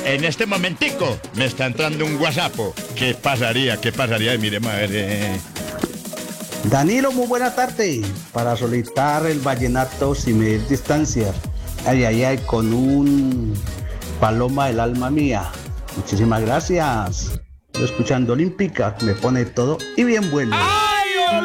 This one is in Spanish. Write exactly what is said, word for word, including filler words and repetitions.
En este momentico me está entrando un WhatsApp. ¿Qué pasaría? ¿Qué pasaría? Mire, madre. Danilo, muy buena tarde. Para solicitar el vallenato sin medir distancia. Ay, ay, ay, con un paloma del alma mía. Muchísimas gracias. Yo escuchando Olímpica, me pone todo y bien bueno. ¡Ah!